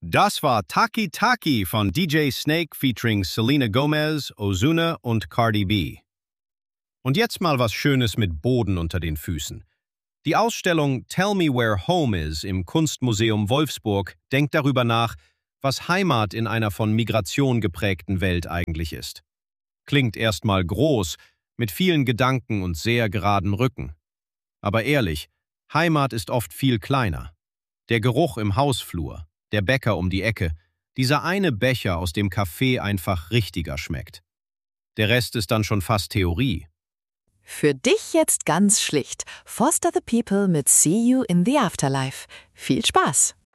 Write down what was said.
Das war Taki Taki von DJ Snake featuring Selena Gomez, Ozuna und Cardi B. Und jetzt mal was Schönes mit Boden unter den Füßen. Die Ausstellung Tell Me Where Home Is im Kunstmuseum Wolfsburg denkt darüber nach, was Heimat in einer von Migration geprägten Welt eigentlich ist. Klingt erstmal groß, mit vielen Gedanken und sehr geradem Rücken. Aber ehrlich, Heimat ist oft viel kleiner. Der Geruch im Hausflur, der Bäcker um die Ecke, dieser eine Becher, aus dem Kaffee einfach richtiger schmeckt. Der Rest ist dann schon fast Theorie. Für dich jetzt ganz schlicht. Foster the People mit See You in the Afterlife. Viel Spaß!